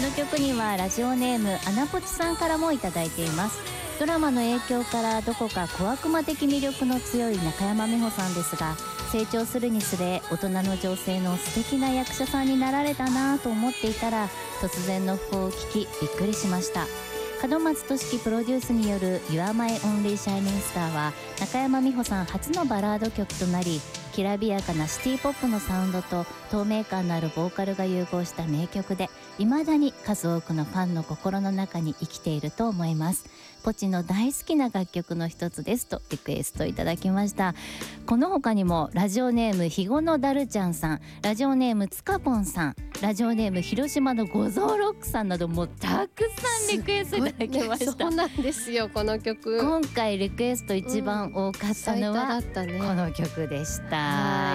の曲にはラジオネームアナポチさんからもいただいています。ドラマの影響からどこか小悪魔的魅力の強い中山美穂さんですが、成長するにつれ大人の女性の素敵な役者さんになられたなと思っていたら、突然の訃報を聞きびっくりしました。門松俊樹プロデュースによる You're My Only Shining Star は中山美穂さん初のバラード曲となり、きらびやかなシティポップのサウンドと透明感のあるボーカルが融合した名曲で、未だに数多くのファンの心の中に生きていると思います。ポチの大好きな楽曲の一つですとリクエストいただきました。この他にもラジオネームひごのだるちゃんさん、ラジオネームつかぽんさん、ラジオネーム広島のごぞうロックさんなど、もうたくさんリクエストいただきました。 そうなんですよ、この曲。 今回リクエスト一番多かったのは、この曲でした。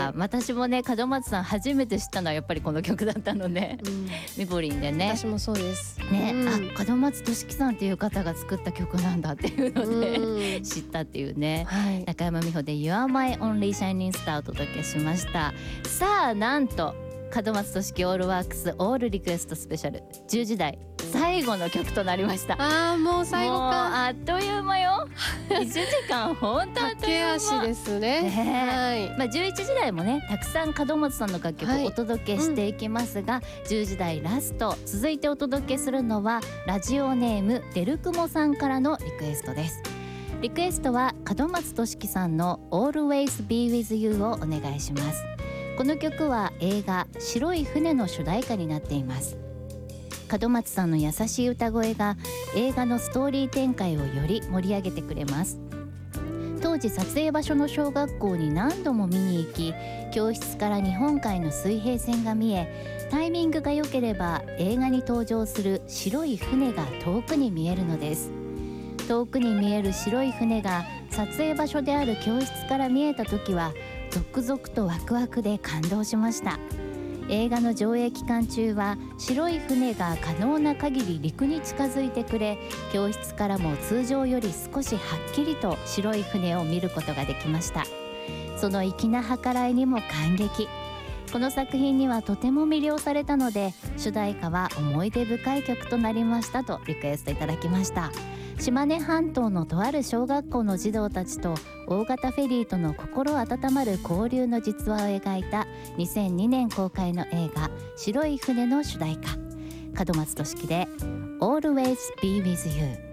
私もね、門松さん初めて知ったのはやっぱりこの曲だったので、みぼりんでね。 私もそうですね、門松俊樹さんっていう方が作った曲なんだっていうので、知ったっていうね、中山美穂で You're My Only Shining Star をお届けしました。さあ、なんと門松俊樹オールワークスオールリクエストスペシャル10時台最後の曲となりました。 もう最後か。 もうあっという間よ1時間本当あっという間。 駆け足ですね。 11時台もね、たくさん門松さんの楽曲をお届けしていきますが、10時台ラスト、続いてお届けするのはラジオネームデルクモさんからのリクエストです。リクエストは門松俊樹さんの Always Be With You をお願いします。この曲は映画白い船の主題歌になっています。門松さんの優しい歌声が映画のストーリー展開をより盛り上げてくれます。当時撮影場所の小学校に何度も見に行き、教室から日本海の水平線が見え、タイミングが良ければ映画に登場する白い船が遠くに見えるのです。遠くに見える白い船が撮影場所である教室から見えた時は続々とワクワクで感動しました。映画の上映期間中は白い船が可能な限り陸に近づいてくれ、教室からも通常より少しはっきりと白い船を見ることができました。その粋な計らいにも感激。この作品にはとても魅了されたので、主題歌は思い出深い曲となりましたとリクエストいただきました。島根半島のとある小学校の児童たちと大型フェリーとの心温まる交流の実話を描いた2002年公開の映画白い船の主題歌、門松俊樹で Always Be With You。